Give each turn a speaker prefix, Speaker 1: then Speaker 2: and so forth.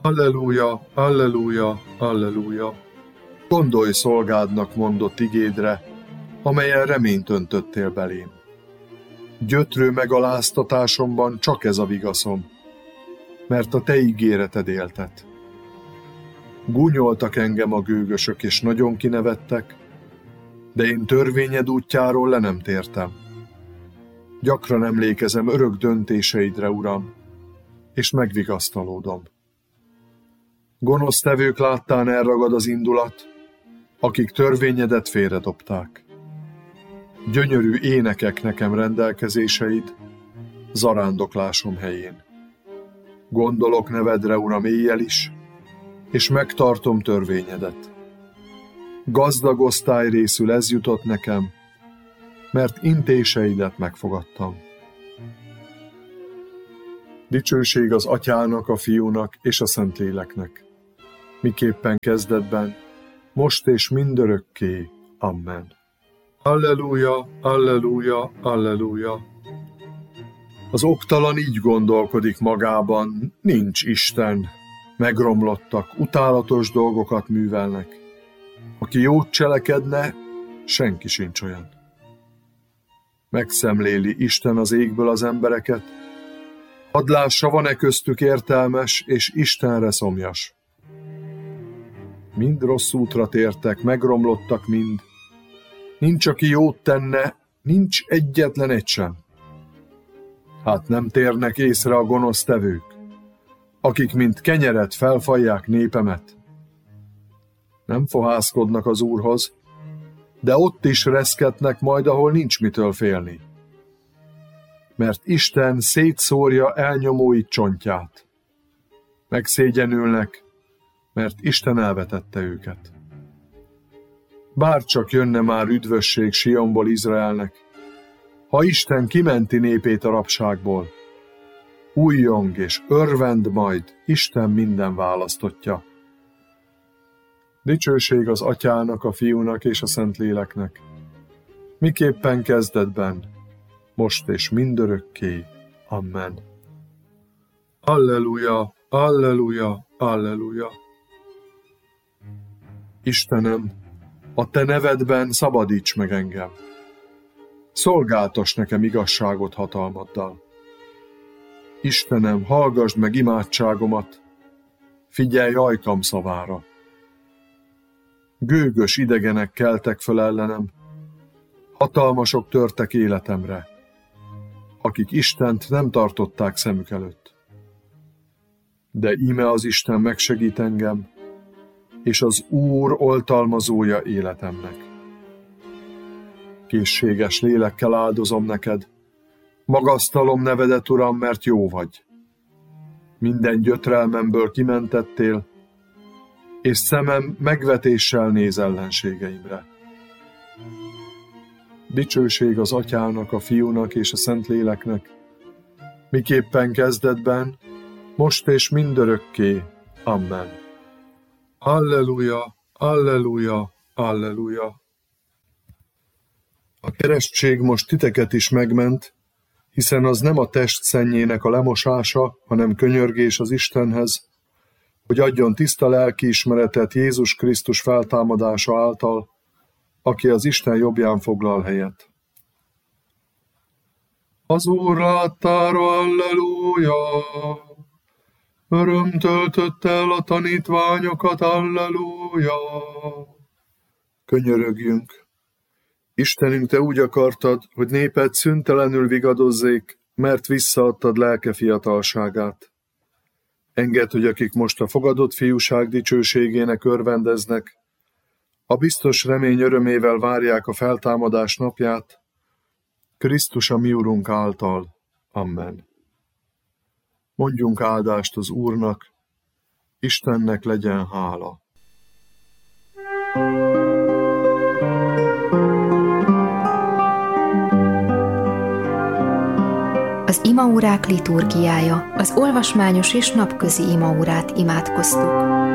Speaker 1: Alleluja, alleluja, alleluja. Gondolj szolgádnak mondott igédre, amelyen reményt öntöttél belém. Gyötrő megaláztatásomban csak ez a vigaszom, mert a te ígéreted éltet. Gúnyoltak engem a gőgösök, és nagyon kinevettek, de én törvényed útjáról le nem tértem. Gyakran emlékezem örök döntéseidre, Uram, és megvigasztalódom. Gonosztevők láttán elragad az indulat, akik törvényedet félredobták. Gyönyörű énekek nekem rendelkezéseid, zarándoklásom helyén. Gondolok nevedre, Uram, éjjel is, és megtartom törvényedet. Gazdag osztályrészül ez jutott nekem, mert intéseidet megfogadtam. Dicsőség az Atyának, a Fiúnak és a Szentléleknek, miképpen kezdetben, most és mindörökké. Amen. Alleluja, alleluja, alleluja. Az oktalan így gondolkodik magában, nincs Isten, megromlottak, utálatos dolgokat művelnek. Aki jót cselekedne, senki sincs olyan. Megszemléli Isten az égből az embereket, hadd lássa, van-e köztük értelmes és Istenre szomjas. Mind rossz útra tértek, megromlottak mind. Nincs, aki jót tenne, nincs egyetlen egy sem. Hát nem térnek észre a gonosztevők, akik mint kenyeret felfalják népemet. Nem fohászkodnak az Úrhoz, de ott is reszketnek majd, ahol nincs mitől félni. Mert Isten szétszórja elnyomóit csontját. Megszégyenülnek, mert Isten elvetette őket. Bárcsak jönne már üdvösség Sionból Izraelnek, ha Isten kimenti népét a rabságból, újjong és örvend majd Isten minden választottja. Dicsőség az Atyának, a Fiúnak és a Szentléleknek, miképpen kezdetben, most és mindörökké. Amen. Alleluja, alleluja, alleluja. Istenem, a te nevedben szabadíts meg engem. Szolgáltass nekem igazságot hatalmaddal. Istenem, hallgasd meg imádságomat, figyelj ajkam szavára. Gőgös idegenek keltek föl ellenem, hatalmasok törtek életemre, akik Istent nem tartották szemük előtt. De íme az Isten megsegít engem, és az Úr oltalmazója életemnek. Készséges lélekkel áldozom neked, magasztalom nevedet, Uram, mert jó vagy. Minden gyötrelmemből kimentettél, és szemem megvetéssel néz ellenségeimre. Dicsőség az Atyának, a Fiúnak és a Szentléleknek, miképpen kezdetben, most és mindörökké. Amen. Alleluja, alleluja, alleluja. A keresztség most titeket is megment, hiszen az nem a test szennyének a lemosása, hanem könyörgés az Istenhez, hogy adjon tiszta lelkiismeretet Jézus Krisztus feltámadása által, aki az Isten jobbján foglal helyet. Az Úr láttára, alleluja! Öröm töltött el a tanítványokat, alleluja! Könyörögjünk! Istenünk, te úgy akartad, hogy néped szüntelenül vigadozzék, mert visszaadtad lelke fiatalságát. Engedd, hogy akik most a fogadott fiúság dicsőségének örvendeznek, a biztos remény örömével várják a feltámadás napját, Krisztus a mi Urunk által. Amen. Mondjunk áldást az Úrnak, Istennek legyen hála.
Speaker 2: Az imaórák liturgiája, az olvasmányos és napközi imaórát imádkoztuk.